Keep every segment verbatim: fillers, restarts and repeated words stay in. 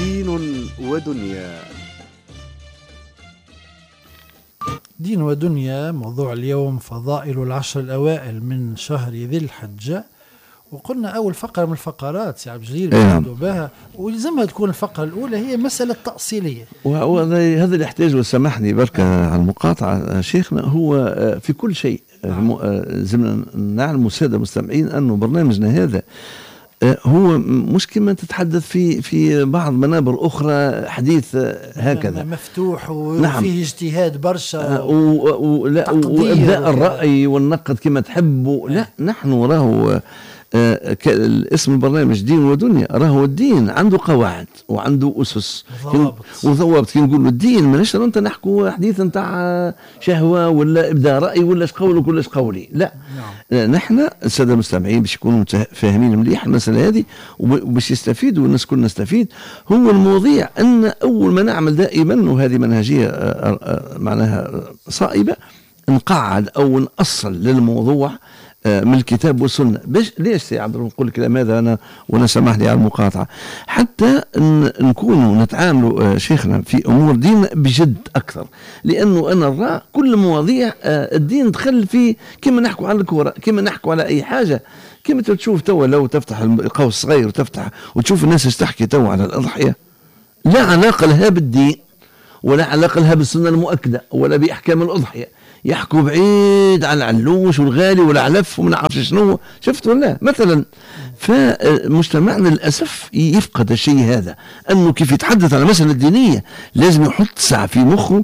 دين ودنيا. دين ودنيا موضوع اليوم فضائل العشر الأوائل من شهر ذي الحجة. وقلنا أول فقرة من الفقرات سي عبد الجليل بها ولزمها تكون الفقرة الأولى هي مسألة تأصيلية، وهذا اللي يحتاج وسامحني بركة على المقاطعة شيخنا. هو في كل شيء زمنا نعلم السادة المستمعين أنه برنامجنا هذا هو مش كما تتحدث في في بعض منابر أخرى حديث هكذا مفتوح وفيه نعم. اجتهاد برشا وإبداء الرأي والنقد كما تحب. لا نحن راهو اسم البرنامج دين ودنيا، راهو الدين عنده قواعد وعنده أسس وضوابط. كي نقول الدين ماناش انت نحكوا حديث نتاع شهوة ولا إبداء رأي ولا اش قولك ولا اش قولي. لا نعم. نحن السادة المستمعين باش يكونوا فاهمين مليح المسألة هذه وباش يستفيدوا والناس كلنا نستفيد. هو المواضيع أن أول ما نعمل دائما، وهذه منهجية معناها صائبة، نقعد أو نأصل للموضوع من الكتاب والسنة. باش ليش سي عبد الرحمن نقول الكلام هذا أنا وأنا سامح لي على المقاطعة؟ حتى نكونوا نتعاملوا شيخنا في أمور دين بجد أكثر، لأنه أنا نرى كل مواضيع الدين دخل في كما نحكوا على الكورة، كما نحكوا على أي حاجة. كما تشوف توا لو تفتح القوس الصغير وتفتح وتشوف الناس تحكي توا على الأضحية، لا علاقة لها بالدين ولا علاقة لها بالسنة المؤكدة ولا بأحكام الأضحية. يحكوا بعيد عن العلوش والغالي والعلف وما نعرفش شنو. شفت ولا مثلا؟ فمجتمعنا للاسف يفقد الشيء هذا، انه كيف يتحدث عن مسألة دينية لازم يحط ساعة في مخه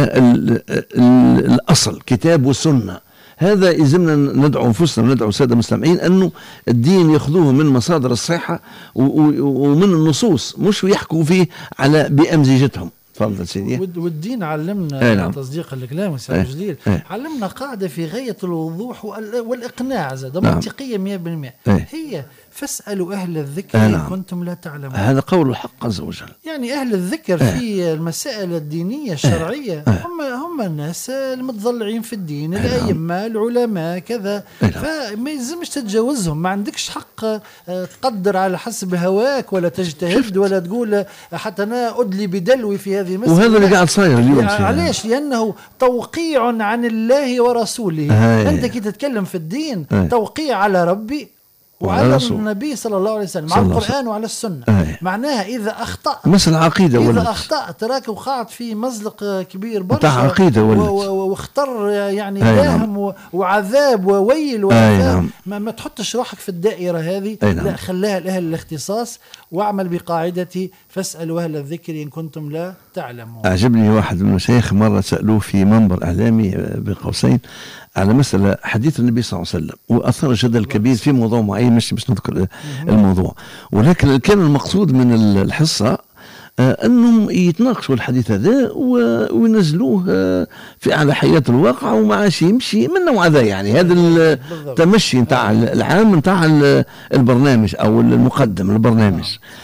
الاصل كتاب وسنة. هذا يلزمنا ندعو انفسنا وندعو الساده المستمعين انه الدين ياخذوه من مصادر الصحة ومن النصوص، مش يحكوا فيه على بامزجتهم. تفضل سيدي. والدين علمنا نعم. تصديق الكلام سي عبد الجليل، علمنا قاعدة في غاية الوضوح والإقناع زاد نعم. منطقية مئة بالمئة. هي فاسألوا أهل الذكر إن نعم. كنتم لا تعلمون. هذا قول الحق عز وجل. يعني أهل الذكر في المسائل الدينية الشرعية هم هم الناس المتضلعين في الدين، الأئمة العلماء كذا، فما يلزمش تتجاوزهم. ما عندكش حق تقدر على حسب هواك ولا تجتهد ولا تقول حتى أنا أدلي بدلوي في هذه المسألة. وهذا اللي قاعد صاير اليوم. يعني علاش؟ لأنه توقيع عن الله ورسوله. هاي. أنت كي تتكلم في الدين هاي. توقيع على ربي وعلى رسول. النبي صلى الله عليه وسلم على القرآن وعلى السنة. أي. معناها إذا أخطأت مثل عقيدة إذا ولد. أخطأت راك وقعت في مزلق كبير برشا عقيدة ولد. واختر يعني داهم وعذاب وويل وعذاب. ما, ما تحطش روحك في الدائرة هذه. لا خلاها لأهل الاختصاص واعمل بقاعدة فاسألوا أهل الذكر إن كنتم لا تعلمون. أعجبني واحد من المشايخ مرة سألوه في منبر إعلامي بقوسين على مسألة حديث النبي صلى الله عليه وسلم، وأثار جدل كبير في موضوع معين، مش مش نذكر الموضوع، ولكن كان المقصود من الحصة أنهم يتناقشوا الحديث هذا وينزلوه في على حياة الواقع وما عادش يمشي من نوع ذا. يعني هذا التمشي نتاع العام نتاع البرنامج أو المقدم البرنامج.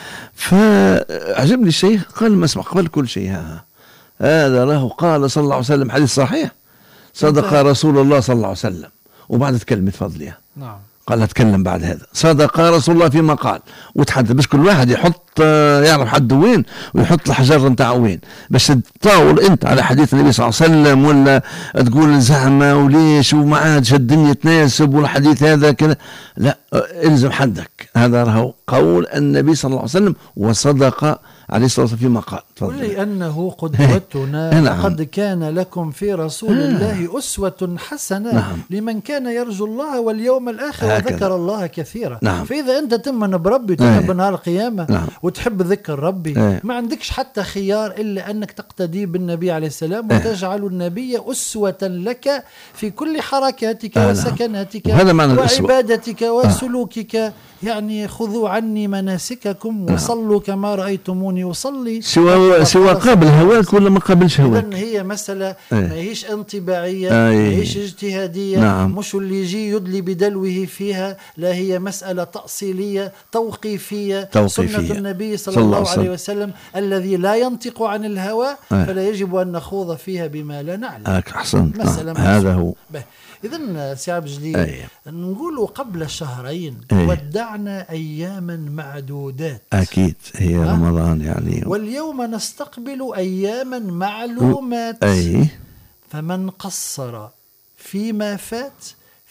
فعجبني الشيخ قال ما اسمع قبل كل شيء ها هذا له قال صلى الله عليه وسلم حديث صحيح صدق رسول الله صلى الله عليه وسلم، وبعد تكلم تفضليها نعم قال اتكلم بعد هذا صدق رسول الله فيما قال، وتحدث باش كل واحد يحط يعرف حد وين ويحط الحجر نتاع وين، باش تطاول انت على حديث النبي صلى الله عليه وسلم ولا تقول زعمه وليش وما عادش الدنيا تناسب والحديث هذا كذا. لا الزم حدك، هذا راهو قول النبي صلى الله عليه وسلم وصدق عليه الصلاة والسلام فيما قال. ولأنه قدوتنا نعم. قد كان لكم في رسول آه. الله أسوة حسنة نعم. لمن كان يرجو الله واليوم الآخر وذكر الله كثيرا نعم. فإذا أنت تمن بربي تحب آه. نهار القيامة نعم. وتحب ذكر ربي آه. ما عندكش حتى خيار إلا أنك تقتدي بالنبي عليه السلام آه. وتجعل النبي أسوة لك في كل حركاتك آه. وسكناتك نعم. وعبادتك وسلوكك آه. يعني خذوا عني مناسككم وصلوا كما رأيتموني وصلي. سواء سواء سواء قابل هواك ولا ما قابلش هواك. إذن هي مسألة أيه. ما هيش انطباعية، أيه. ما هيش اجتهادية، نعم. مش اللي يجي يدلي بدلوه فيها، لا هي مسألة تأصيلية توقيفية, توقيفية. سنة النبي صلى, صلى الله, الله عليه وسلم الذي لا ينطق عن الهوى أيه. فلا يجب أن نخوض فيها بما لا نعلم. أحسنت. نعم. هذا هو. إذن سي عبد الجليل أيه. نقول قبل شهرين أيه. ودعنا أياما معدودات. أكيد هي أه؟ رمضان يعني. واليوم نستقبل أياما معلومات. أيه. فمن قصر فيما فات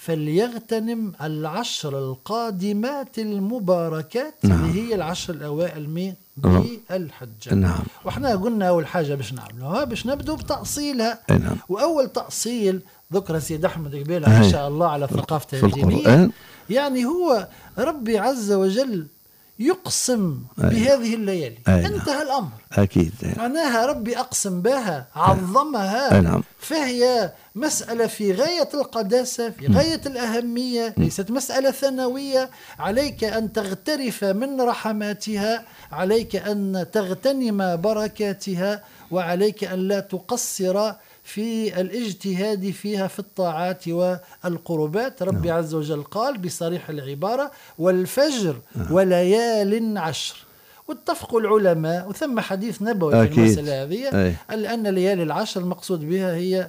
فليغتنم العشر القادمات المباركات. نعم. اللي هي العشر الأوائل من بالحجة. نعم. وإحنا قلنا أول حاجة باش نعملوها باش نبدو بتأصيلها. نعم. وأول تأصيل ذكر سيد أحمد قبيل ما شاء الله على ثقافته الدينية، يعني هو ربي عز وجل يقسم أيه. بهذه الليالي. أيه. انتهى الأمر. أكيد. معناها ربي أقسم بها، عظمها. أيه. فهي مسألة في غاية القداسة، في غاية الأهمية، ليست مسألة ثانوية. عليك أن تغترف من رحماتها، عليك أن تغتنم بركاتها، وعليك أن لا تقصر في الاجتهاد فيها في الطاعات والقربات. ربي نعم. عز وجل قال بصريح العبارة: والفجر نعم. وليال عشر. واتفقوا العلماء، وثم حديث نبوي في المسألة هذه، أن ليالي العشر المقصود بها هي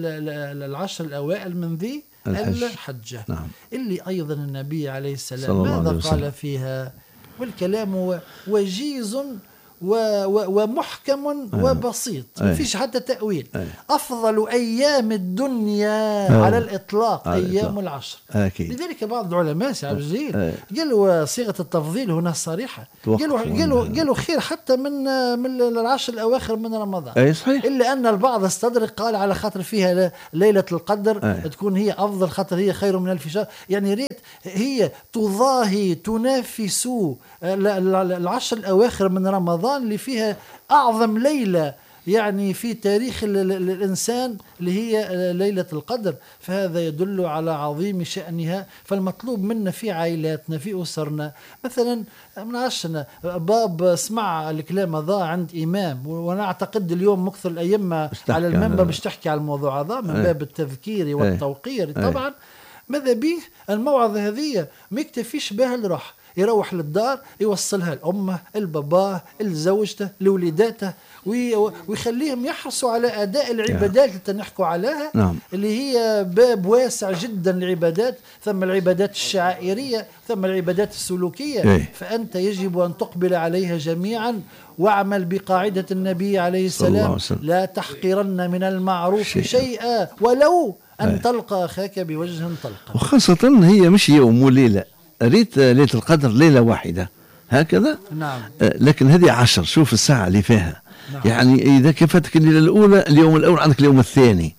العشر الأوائل من ذي الحجة. نعم. اللي أيضا النبي عليه السلام ماذا قال فيها؟ والكلام وجيز و و ومحكم أيه. وبسيط، ما فيش حتى تأويل. أيه. أفضل أيام الدنيا أيه. على الإطلاق على أيام الإطلاق. العشر. أكيد. لذلك بعض العلماء سي عبد الجليل أيه. قالوا صيغة التفضيل هنا صريحة، قالوا قالوا قالوا خير حتى من من العشر الأواخر من رمضان. أيه صحيح. إلا أن البعض استدرك قال على خاطر فيها ليلة القدر أيه. تكون هي أفضل، خاطر هي خير من ألف شهر. يعني ريت هي تضاهي تنافس العشر الأواخر من رمضان اللي فيها أعظم ليلة يعني في تاريخ الإنسان اللي هي ليلة القدر. فهذا يدل على عظيم شأنها. فالمطلوب منا في عائلاتنا في أسرنا مثلا من عشنا باب سمع الكلام هذا عند إمام، وأنا أعتقد اليوم مكثر الأيام على المنبر باش تحكي على الموضوع هذا من باب التذكير والتوقير. طبعا ماذا به الموعظة هذه ما يكتفيش بها الروح، يروح للدار يوصلها الأمة الباباه لزوجته لوليداته، ويخليهم يحرصوا على أداء العبادات اللي نحكوا عليها. نعم. اللي هي باب واسع جدا للعبادات. ثم العبادات الشعائرية، ثم العبادات السلوكية. إيه. فأنت يجب أن تقبل عليها جميعا، واعمل بقاعدة النبي عليه السلام: لا تحقرن من المعروف شيئا, شيئا ولو أن أيه. تلقى أخاك بوجه طلقة. وخاصة هي مش يوم وليلة، ريت ليلة القدر ليلة واحدة هكذا. نعم. لكن هذه عشر، شوف الساعة اللي فيها. نعم. يعني إذا كفتك الليلة الأولى اليوم الأول عندك اليوم الثاني،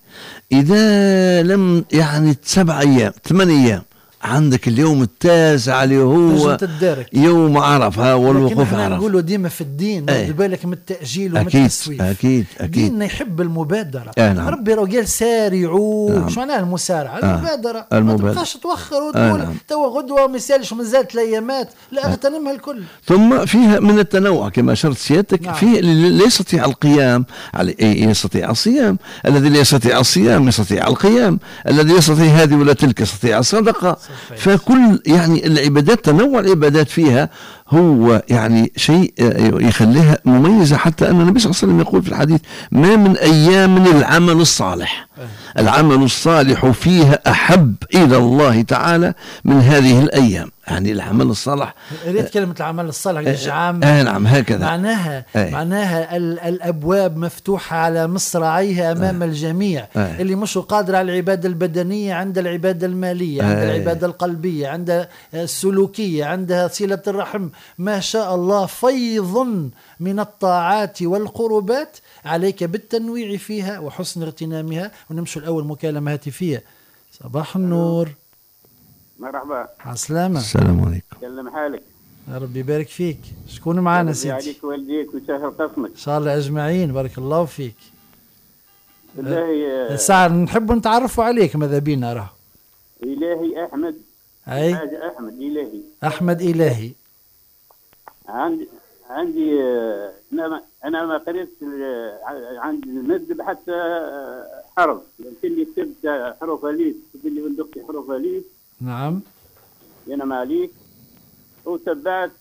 إذا لم يعني سبع أيام ثمان أيام عندك اليوم التاسع اللي هو يوم عرفة والوقوف عرفة. لكن نقولوا ديما في الدين أيه. بالك من التأجيل ومن أكيد التسويف. أكيد أكيد. ديننا يحب المبادرة. آه نعم. ربي قال سارعوا. نعم. شو معناها المسارعة؟ آه. المبادرة. ما تبقاش توخر وتقول آه نعم. توا غدوة ما يسالش وما زالت الأيامات، لا اغتنمها الكل. ثم فيها من التنوع كما أشرت سيادتك. نعم. فيه اللي لا يستطيع القيام على يستطيع الصيام، الذي لا يستطيع الصيام يستطيع القيام، الذي يستطيع هذه ولا تلك يستطيع الصدقة. فكل يعني العبادات تنوع العبادات فيها هو يعني شيء يخليها مميزة. حتى أن النبي صلى الله عليه وسلم يقول في الحديث: ما من أيام العمل الصالح، العمل الصالح فيها أحب إلى الله تعالى من هذه الأيام. يعني العمل الصالح، ريت كلمة العمل الصالح جعام. آه نعم هكذا معناها آه. معناها الأبواب مفتوحة على مصراعيها أمام آه. الجميع. آه. اللي مش قادر على العبادة البدنية عند العبادة المالية، عند آه. العبادة القلبية، عند السلوكية، عندها صلة الرحم، ما شاء الله فيض من الطاعات والقربات. عليك بالتنويع فيها وحسن اغتنامها. ونمشي الأول مكالمة هاتفية. صباح النور. مرحبا. عسلامة. السلام عليكم. كلم حالك. يا رب يبارك فيك. شكون معنا سيدي؟ عليك والديك وسهل قسمك. إن شاء الله أجمعين. بارك الله فيك. إلهي ساعة نحب نتعرفوا عليك ماذا بينا راه. إلهي أحمد. أي. حاجة أحمد إلهي. أحمد إلهي. عندي عندي انا انا ما قريت عند المد حتى حرف، يمكن لي كتبت حروف اليف، كتب لي بنت اختي حروف اليف. نعم. انا ماليك وتبعت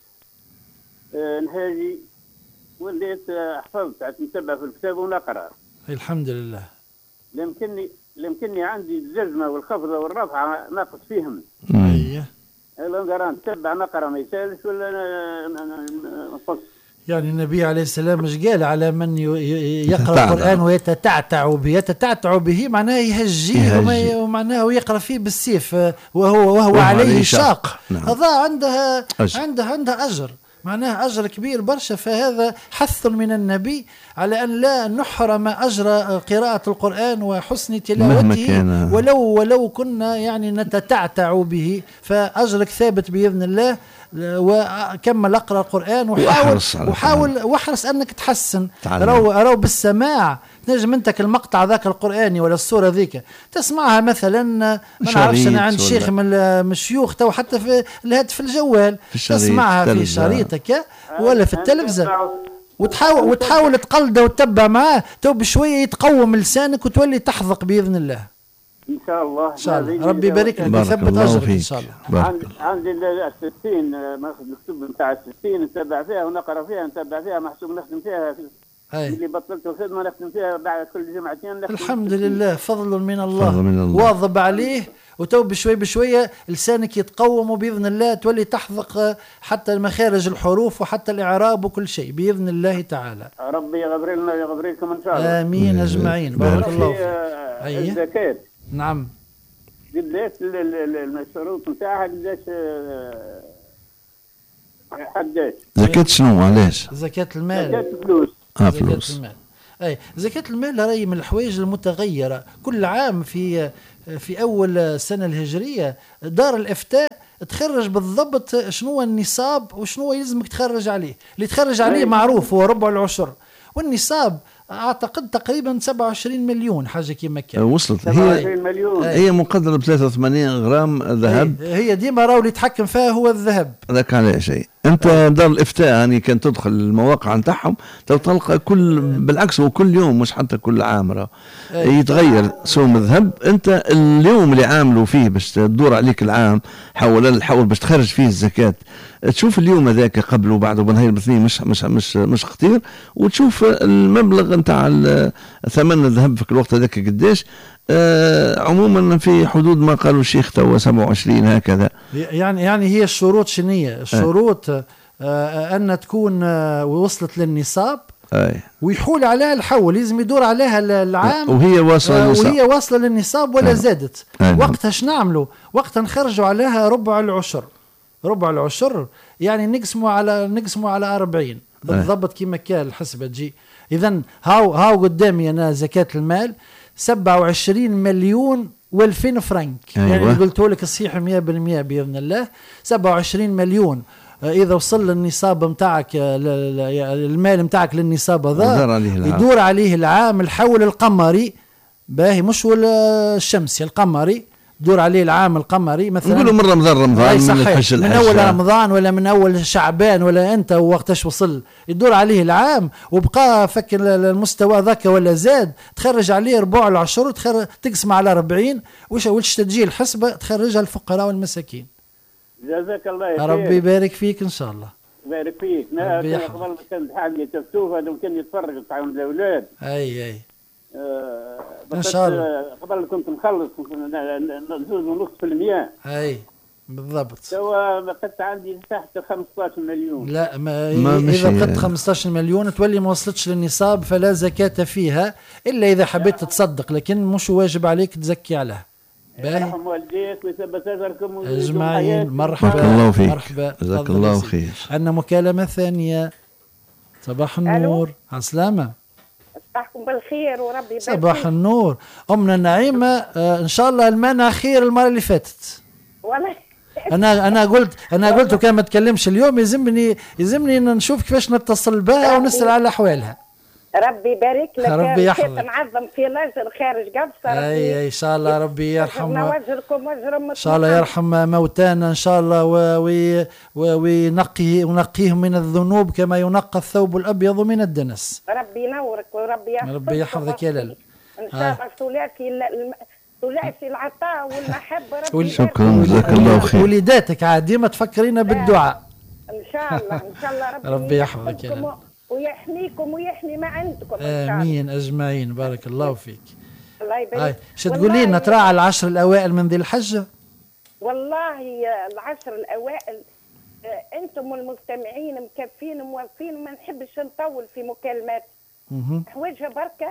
نهاجي وليت حفظت نتبع في الكتاب ونقرا. الحمد لله. يمكنني يمكنني عندي الجزمه والخفضه والرفعه ناقص فيهم. اييه. نقرا نتبع نقرا ما يسالش ولا نقص. يعني النبي عليه السلام مش قال على من يقرأ القرآن ويتتعتع به، يتتعتع به معناه يهجيه ومعناه يقرأ فيه بالسيف وهو وهو عليه شاق. نعم. هذا عندها أجر. عندها عندها أجر، معناه أجر كبير برشا. فهذا حث من النبي على أن لا نحرم أجر قراءة القرآن وحسن تلاوته ولو ولو كنا يعني نتتعتع به، فأجرك ثابت بإذن الله. وكمل اقرا القران وحاول وحاول واحرص انك تحسن. رو رو بالسماع تنجم انت المقطع ذاك القراني ولا السوره ذيك تسمعها مثلا ما نعرفش انا عند شيخ من الشيوخ تو حتى في الهاتف الجوال في تسمعها في شريطك ولا في التلفزه وتحاول وتحاول تقلده وتتبع معاه، تو بشويه يتقوم لسانك وتولي تحذق باذن الله. ان شاء الله. ان شاء الله ربي يبارك لك ويثبت اجرك ان شاء الله. عندي عندي الستين ماخذ الكتب نتاع الستين نتبع فيها ونقرا فيها نتبع فيها محسوب نخدم فيها. أي. اللي بطلت الخدمه نخدم فيها بعد كل جمعتين. الحمد لله، فضل من الله, فضل من الله. واظب عليه وتو بشوي بشويه لسانك يتقوم وباذن الله تولي تحذق حتى مخارج الحروف وحتى الاعراب وكل شيء باذن الله تعالى. ربي يغفر لنا ويغفر لكم ان شاء الله. امين اجمعين. بارك الله فيك. أيه. الزكاه. نعم. قداش الشروط نتاعها قداش حداش؟ زكاة شنو علاش؟ زكاة المال. زكاة الفلوس. اه فلوس. المال. اي زكاة المال راهي من الحوايج المتغيرة كل عام. في في اول سنة الهجرية دار الافتاء تخرج بالضبط شنو النصاب وشنو يلزمك تخرج عليه. اللي تخرج عليه معروف هو ربع العشر، والنصاب اعتقد تقريبا سبعة وعشرين مليون حاجه كيما كان. وصلت هي مليون. هي مقدره ب ثلاثة وثمانين غرام ذهب. هي ديما راهو اللي يتحكم فيها هو الذهب. هذاك على شيء. انت دار الافتاء يعني كان تدخل المواقع نتاعهم تلقى كل بالعكس هو كل يوم مش حتى كل عام راه يتغير سوم الذهب. انت اليوم اللي عامله فيه باش تدور عليك العام حول الحول باش تخرج فيه الزكاه، تشوف اليوم هذاك قبل وبعد وبنهاية الاثنين مش مش مش مش خطير، وتشوف المبلغ نتاع ثمن الذهب في الوقت هذاك قداش. آه عموما في حدود ما قالوا الشيخ توا سبعة وعشرين هكذا. يعني يعني هي الشروط شنية؟ الشروط آه. آه أن تكون آه وصلت للنصاب. أي. ويحول عليها الحول، لازم يدور عليها العام وهي واصلة للنصاب. وهي واصلة للنصاب ولا أي. زادت. أي. وقتها شنعملوا؟ وقتها نخرجوا عليها ربع العشر. ربع العشر يعني نقسموا على نقسموا على أربعين بالضبط كما كان الحسبة تجي. إذن هاو هاو قدامي أنا زكاة المال سبعة وعشرين مليون والفين فرنك. أيوة. يعني قلت لك الصحيح مية بالمية بإذن الله. سبعة وعشرين مليون إذا وصل للنصاب متاعك المال متاعك للنصاب هذا يدور عليه العام الحول القمري باهي مش الشمسي القمري دور عليه العام القمري مثلا. نقولوا من رمضان رمضان من الحش من اول رمضان ولا من اول شعبان ولا انت وقتاش وصل يدور عليه العام وبقى فك المستوى ذاك ولا زاد تخرج عليه ربع العشر تخرج تقسم على أربعين وش وش تجي الحسبه تخرجها الفقراء والمساكين. جزاك الله خير. ربي يبارك فيك ان شاء الله. يبارك فيك. انا قبل كان حاجه تفتوف هذا ممكن يتفرج تعاون الاولاد. اي اي آه ان شاء الله. قبل كنت مخلص زوج ونص في المياه. اي بالضبط. توا بقيت عندي تحت خمسطاش مليون. لا ما, ما اذا بقيت خمسطاش مليون تولي ما وصلتش للنصاب فلا زكاة فيها الا اذا حبيت تتصدق، لكن مش واجب عليك تزكي عليها. يرحم والديك ويثبت اجركم اجمعين. مرحبا. بارك الله فيك. مرحبا. جزاك الله خير. عندنا مكالمة ثانية. صباح النور. عسلامة. صباحكم بالخير وربي يبارك. صباح النور. أمنا نعيمة آه إن شاء الله المنع خير المرة اللي فاتت. والله. أنا أنا قلت أنا قلت وكان ما تكلمش اليوم يلزمني يلزمني نشوف كيفاش نتصل بها ونسأل على أحوالها. ربي يبارك لك. ربي يحفظك. معظم في الاجر خارج قبصه. اي ان شاء الله ربي يرحم واجركم واجرهم ان شاء الله، يرحم موتانا ان شاء الله وينقيه ونقيهم من الذنوب كما ينقى الثوب الابيض من الدنس. ربي ينورك وربي يحفظك. ربي يحفظك يا لالا. ان شاء الله ثلاثي ثلاثي العطاء والمحبه. ربي شكرا جزاك الله خير. وليداتك عاد ديما تفكرينا بالدعاء ان شاء الله. ان شاء الله ربي, ربي يحفظك يا لالا ويحميكم ويحمي ما عندكم. امين اجمعين. بارك الله فيك. الله يبارك. شو تقولي لنا ترى على العشر الاوائل من ذي الحجه؟ والله العشر الاوائل انتم المستمعين مكفين موافين، ما نحبش نطول في مكالمات حوايجها بركه.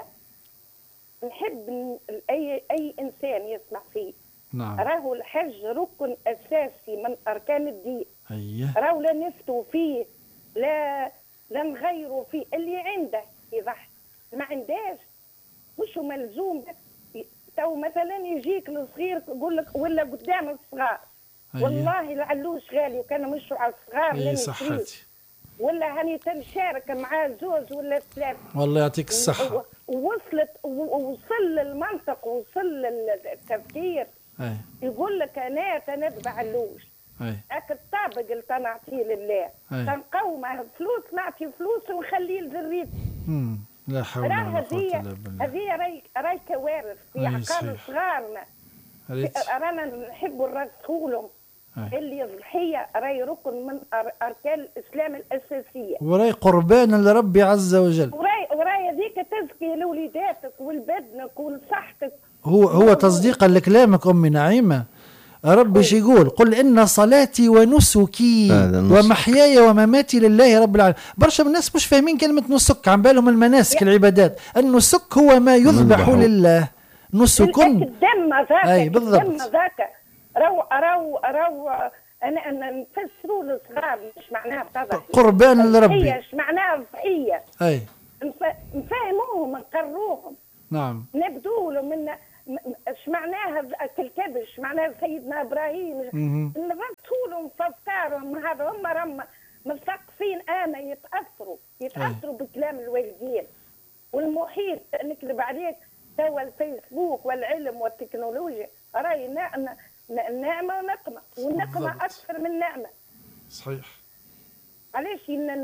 نحب اي اي انسان يسمع فيه. نعم. راهو الحج ركن اساسي من اركان الدين. اييه. راهو لا نفتوا فيه، لا لا نغيروا فيه. اللي عنده يضحي، ما عندهاش مش ملزوم. تو مثلا يجيك الصغير يقول لك ولا قدام الصغار. أيه. والله العلوش غالي وكان مش على الصغار. اي صحتي. ولا هاني تنشارك معاه زوز ولا ثلاثة. والله يعطيك الصحة. ووصلت ووصل المنطق ووصل التفكير. أي. يقول لك انا تنبع علوش. هاك الطابق اللي تنعطيه لله. تنقومه فلوس، نعطي فلوس ونخليه لذريتي. امم لا حول ولا قوة الا بالله. هذه راي راي كوارث في عقال صغارنا. رانا نحبوا نرسخولهم اللي الضحية راي ركن من أركان الإسلام الأساسية، وراي قربان لربي عز وجل. وراي وراي هذيك تزكي لوليداتك ولبدنك ولصحتك. هو هو تصديقا لكلامك أمي نعيمة، ربي شي يقول؟ قل إن صلاتي ونسكي ومحياي ومماتي لله رب العالمين. برشا من الناس مش فاهمين كلمة نسك، عن بالهم المناسك العبادات. النسك هو ما يذبح لله. نسك الدم ذاك. أي بالضبط. الدم ذاك رو رو رو أنا أنا نفسروا للصغار مش معناها تضحية، قربان لربي. مش معناها ضحية. أي نفهموهم نقروهم. نعم. نبدو له من اش معناها الكبش، معناها سيدنا ابراهيم. نرسولهم في افكارهم. هذا هم رم مثقفين انا يتاثروا يتاثروا أي. بكلام الوالدين والمحيط. نكذب عليك توا الفيسبوك والعلم والتكنولوجيا راي نعمه ونقمه، والنقمه اكثر من نعمه. صحيح. علاش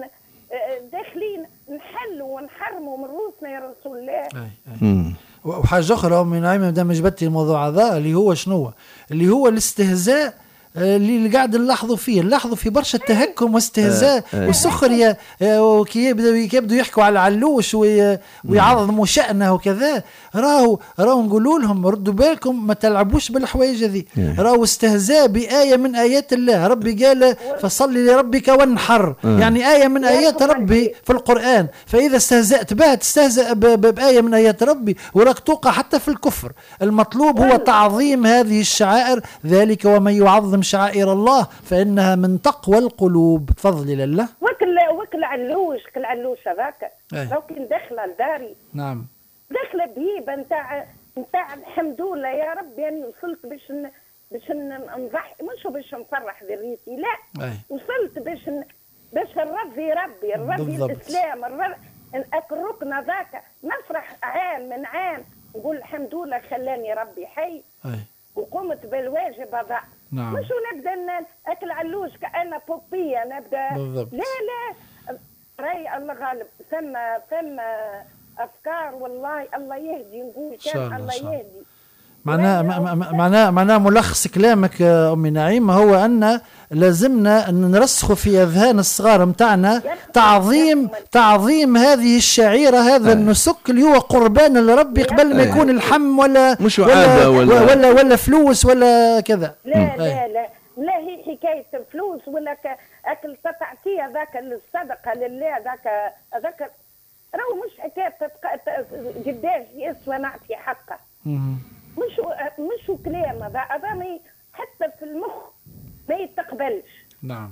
داخلين نحلوا ونحرموا من روسنا يا رسول الله. أي أي. وحاجة أخرى أمي نعيمة دام جبتي الموضوع هذا اللي هو شنو؟ اللي هو الاستهزاء اللي قاعد نلاحظوا فيه، نلاحظوا في برشا تهكم واستهزاء وسخرية، وكي يبدأوا يبدأوا يحكوا على العلوش ويعظموا شأنه وكذا. راهو راهو نقولوا لهم ردوا بالكم ما تلعبوش بالحوايج هذه. راهو استهزاء بآية من آيات الله. ربي قال فصلي لربك وانحر، يعني آية من آيات ربي في القرآن. فإذا استهزأت بها تستهزأ بآية من آيات ربي وراك توقع حتى في الكفر. المطلوب هو تعظيم هذه الشعائر، ذلك ومن يعظم شعائر الله فإنها من تقوى القلوب. تفضلي لله. وكل وكل علوش كل علوش هذاك لو كان داخله لداري. نعم. داخله بهيبه نتاع نتاع الحمد لله يا ربي اني وصلت باش ن... باش نضحي، مش باش نفرح ذريتي، لا. أي. وصلت باش ن... باش نرضي ربي نرضي بالضبط. الاسلام الرض... الركن ذاك نفرح عام من عام نقول الحمد لله خلاني ربي حي. أي. وقمت بالواجب هذا. نعم. مش نبدا اكل علوش كأنا بوبيه نبدا. بالضبط. لا لا راي الله غالب. ثم ثم افكار والله الله يهدي. نقول كان الله يهدي. معناه معناه معناه ملخص كلامك أمي نعيمة هو أن لازمنا أن نرسخ في أذهان الصغار متاعنا تعظيم تعظيم هذه الشعيرة، هذا آه. النسك اللي هو قربان لربي قبل ما يكون اللحم ولا مش ولا, ولا, ولا, ولا ولا فلوس ولا كذا. لا لا لا لا هي حكاية فلوس ولا أكل تعطيه ذاك الصدقة لله ذاك ذاك راهو مش حكاية قداش يسوى نعطي حقه. مش مش كلام هذا هذا حتى في المخ ما يتقبلش. نعم.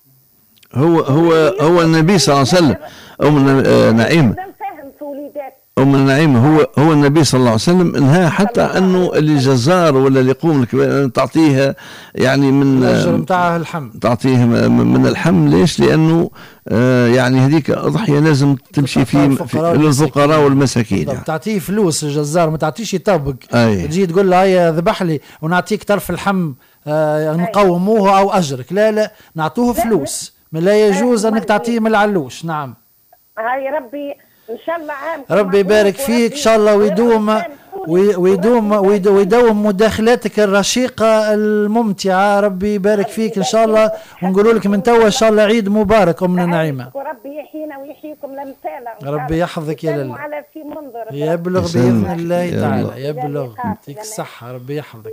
هو هو هو النبي صلى الله عليه وسلم أم نعيم. فاهم في وليدات أم النعيمة هو هو النبي صلى الله عليه وسلم انهى حتى أنه اللي جزار ولا اللي يقوم لك تعطيها يعني من الأجر نتاعها الحم، تعطيه من الحم. ليش؟ لأنه آه يعني هذيك أضحية لازم تمشي في للفقراء والمساكين. يعني. تعطيه فلوس الجزار، ما تعطيش يطبق. أي. تجي تقول له هيا ذبح لي ونعطيك طرف اللحم آه نقوموه أو أجرك، لا لا نعطوه فلوس، ما لا يجوز أنك تعطيه من العلوش. نعم. هاي ربي ان شاء الله عام ربي يبارك فيك ان شاء الله، ويدوم ويدوم ويدوم مداخلاتك الرشيقه الممتعه. ربي يبارك فيك ان شاء الله، ونقول لك من توا ان شاء الله عيد مبارك امنا نعيمه. وربي يحيينا ويحييكم لمثاله. ربي يحفظك يا لله. على في منظر يبلغ باذن الله تعالى، يبلغ. يعطيك الصحه، ربي يحفظك.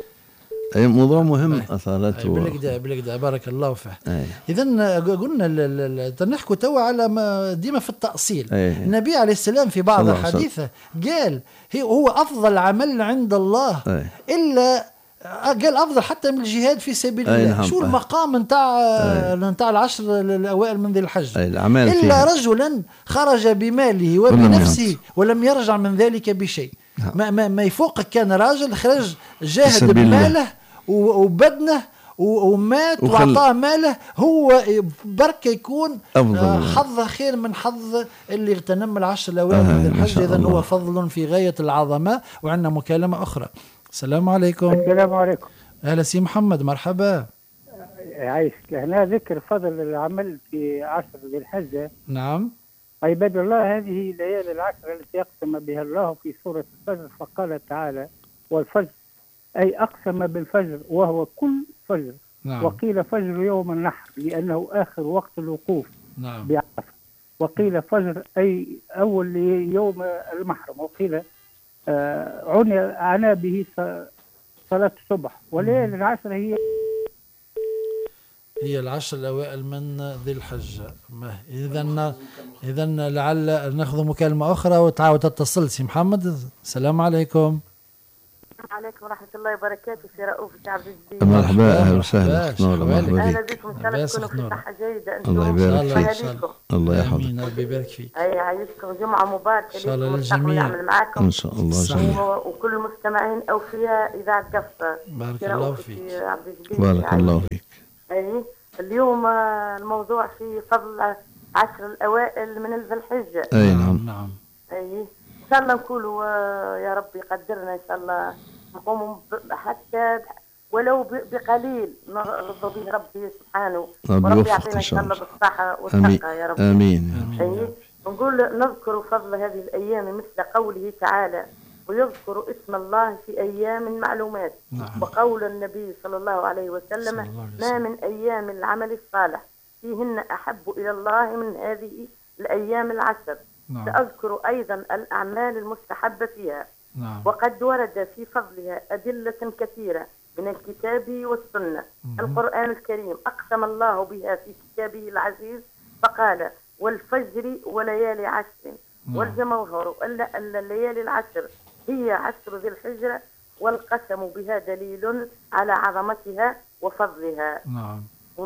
أي موضوع مهم أثارته. بالكدا بالكدا بارك الله فيه. إذا قلنا نحكوا توا على ما ديما في التأصيل. أي. النبي عليه السلام في بعض الحديثة قال هو أفضل عمل عند الله. أي. إلا قال أفضل حتى من الجهاد في سبيل الله. نعم. شو المقام نتاع نتاع العشر الأوائل من ذي الحج؟ إلا فيها. رجلا خرج بماله وبنفسه ولم يرجع من ذلك بشيء. نعم. ما, ما, ما يفوقك كان راجل خرج جاهد بماله وبدنه ومات وعطاه ماله، هو بركة يكون حظ خير من حظ اللي اغتنم العشر الأوائل من الحج. إذن هو فضل في غاية العظمة. وعندنا مكالمة أخرى. السلام عليكم. السلام عليكم. أهلا سي محمد، مرحبا. عايش. هنا ذكر فضل العمل في عشر ذي الحجة. نعم. عباد الله، هذه ليالي العشر التي أقسم بها الله في سورة الفجر، فقال تعالى والفجر، أي أقسم بالفجر وهو كل فجر. نعم. وقيل فجر يوم النحر لأنه آخر وقت الوقوف. نعم. بعرفة. وقيل فجر أي أول يوم المحرم. وقيل آه عني عنا به صلاة الصبح. وليالي العشر هي هي العشر الأوائل من ذي الحجة. إذن إذن لعل نأخذ مكالمة أخرى وتعاود تتصل. سي محمد، السلام عليكم. عليكم ورحمة الله وبركاته. سي رؤوف سي عبد الجليل. مرحبا، أهلا وسهلا. أهلا بكم، إن شاء الله تكونوا في صحة جيدة. الله يبارك فيك. الله يحفظك. آمين، ربي يبارك فيك. أي يعيشكم جمعة مباركة. إن شاء الله للجميع. نعمل معاكم إن شاء الله جميعا. وكل المستمعين أوفياء إذاعة قفصة. بارك الله فيك. بارك الله فيك. أي اليوم الموضوع في فضل عشر الأوائل من ذي الحجة. أي نعم. نعم. أي إن شاء الله نقولوا يا رب يقدرنا إن شاء الله نقوم حتى ولو بقليل نرضى به ربي سبحانه، وربي يعطينا إن شاء الله بالصحة والثقة يا رب. آمين. أي نقول نذكر فضل هذه الأيام مثل قوله تعالى ويذكر اسم الله في أيام معلومات. نعم. وقول النبي صلى الله عليه وسلم ما من أيام العمل الصالح فيهن أحب إلى الله من هذه الأيام العشر. نعم. سأذكر أيضا الأعمال المستحبة فيها. نعم. وقد ورد في فضلها أدلة كثيرة من الكتاب والسنة. مم. القرآن الكريم أقسم الله بها في كتابه العزيز فقال والفجر وليالي عشر. نعم. والجمهور ألا أن الليالي العشر هي عشر ذي الحجة، والقسم بها دليل على عظمتها وفضلها. نعم.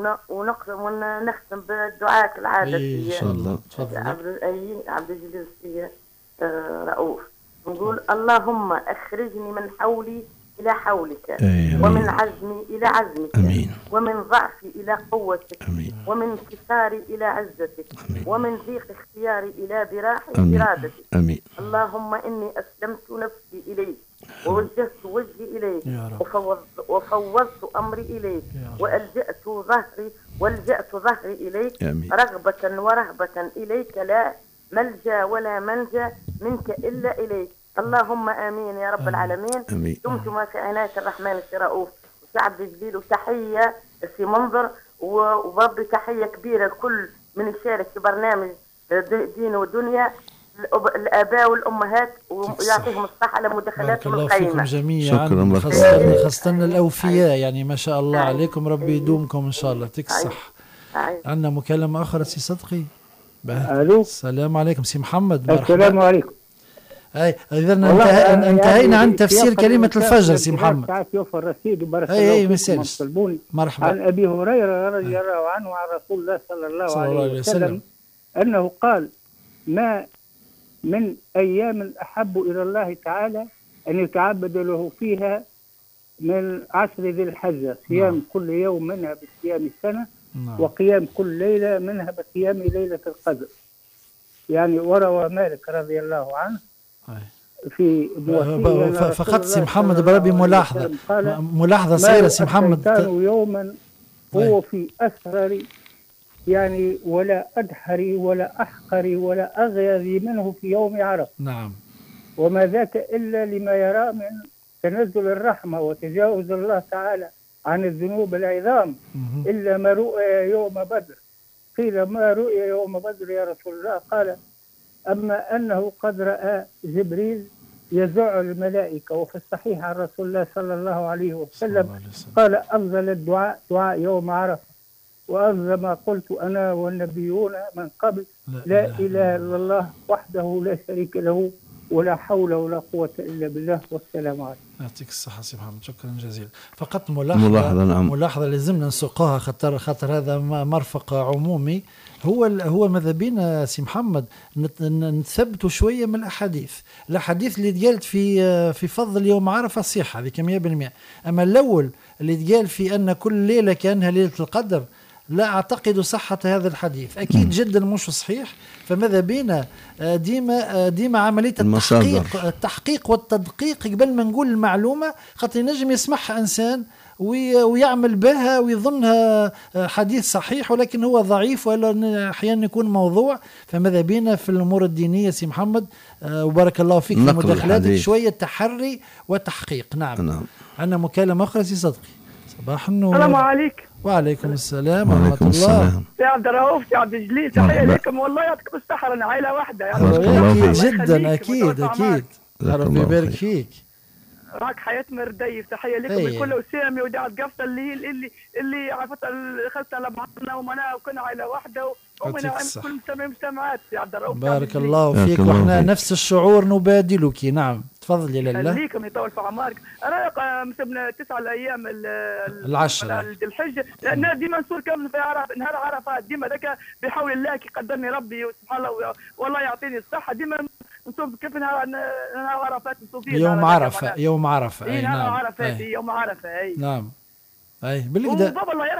ونختم بالدعاء كالعادة. إن شاء الله. تفضل. عبد أي عبد الجليل رؤوف. نقول اللهم أخرجني من حولي إلى حولك. أي ومن عزمي إلى عزمك. أمين. ومن ضعفي إلى قوتك. أمين. ومن كساري إلى عزتك. أمين. ومن ضيق اختياري إلى براح إرادتك. أمين. اللهم إني أسلمت نفسي إليك ووجهت وجهي إليك وفوضت, وفوضت أمري إليك وألجأت ظهري والجأت ظهري إليك. أمين. رغبة ورهبة إليك لا ملجأ ولا منجا منك إلا إليك. اللهم آمين يا رب العالمين. دمتم في عناية الرحمن السي رؤوف وسي عبد الجليل. وتحية في منظر وبرضه تحية كبيرة لكل من يشارك في برنامج دين ودنيا، الآباء والأمهات، ويعطيهم الصحة لمداخلاتهم القيمة. بارك الله فيكم جميعا، خاصة خاصة الأوفياء يعني ما شاء الله عليكم. ربي يدومكم إن شاء الله. يعطيك الصحة. عندنا مكالمة أخرى سي صدقي. ألو. السلام عليكم سي محمد. مرحبا. السلام عليكم. أي إذا انتهينا عن تفسير كلمة الفجر سي محمد. ساعات يوفر رصيد وبارك الله فيكم. مرحبا. عن أبي هريرة رضي الله عنه عن رسول الله صلى الله عليه وسلم أنه قال ما من أيام أحب إلى الله تعالى أن يتعبد له فيها من عشر ذي الحجة، صيام كل يوم منها بصيام السنة، وقيام كل ليلة منها بقيام ليلة القدر. يعني وروى مالك رضي الله عنه في فقط سي محمد بربي ملاحظة ملاحظة صغيرة سي محمد. كانوا يوما هو في أسرر يعني ولا أدحر ولا أحقر ولا أغيظ منه في يوم عرفة. نعم. وما ذاك إلا لما يرى من تنزل الرحمة وتجاوز الله تعالى عن الذنوب العظام إلا ما رؤي يوم بدر. قيل ما رؤي يوم بدر يا رسول الله؟ قال أما أنه قد رأى جبريل يزع الملائكة. وفي الصحيح عن رسول الله صلى الله عليه وسلم قال أفضل الدعاء دعاء يوم عرفة، وأفضل ما قلت أنا والنبيون من قبل لا إله إلا الله وحده لا شريك له ولا حول ولا قوة إلا بالله والسلام عليكم. يعطيك الصحة سي محمد، شكرا جزيلا. فقط ملاحظة ملاحظة, نعم. ملاحظة لازمنا نسوقها خاطر خاطر هذا مرفق عمومي. هو هو ماذا بينا سي محمد نثبتوا شوية من الأحاديث. الأحاديث اللي تقالت في في فضل يوم عرفة صحيحة هذيك مية بالمية، أما الأول اللي تقال في أن كل ليلة كأنها ليلة القدر لا أعتقد صحة هذا الحديث، أكيد جدا مش صحيح. فماذا بينا ديما ديما عملية التحقيق التحقيق والتدقيق قبل ما نقول المعلومة، خاطر ينجم يسمعها إنسان ويعمل بها ويظنها حديث صحيح ولكن هو ضعيف ولا أحيانا يكون موضوع. فماذا بينا في الأمور الدينية سي محمد وبارك الله فيك في مداخلاتك شوية تحري وتحقيق. نعم, نعم. عندنا مكالمة أخرى سي صدقي. صباح النور. السلام عليكم. وعليكم السلام ورحمة الله. يا عبد الرؤوف يا عبد الجليل تحية لكم والله يعطيكم الصحة، أنا عائلة واحدة يعني. جدا أكيد أكيد ربي يبارك فيك. راك حياة مرديف تحية لكم من كل أسامي ودعت قفطة اللي اللي اللي عرفت خلصنا على بعضنا ومنا وكنا عائلة واحدة ومنا كل مستمع مستمعات يا عبد الرؤوف. بارك الله فيك وإحنا نفس الشعور نبادلك. نعم تفضلي لله. خليكم يطول في عمرك. أنا مسبنا تسعة الأيام العشرة الحج لأن ديما نصور كامل في عرفة نهار عرفات ديما ذاك بحول الله كي قدرني ربي سبحان الله والله يعطيني الصحة ديما نصوم كيف نهار نهار عرفات نصوم فيه يوم عرفة يوم عرفة أي نعم عرفة يوم عرفة أي نعم أي بالكدا.